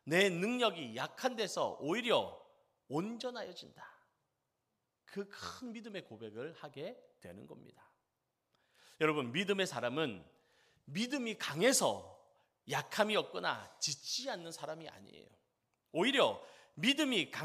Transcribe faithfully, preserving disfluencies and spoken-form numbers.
내 능력이 약한 데서 오히려 온전하여진다. 그 큰 믿음의 고백을 하게 되는 겁니다. 여러분, 믿음의 사람은 믿음이 강해서 약함이 없거나 지치지 않는 사람이 아니에요. 오히려 믿음이 강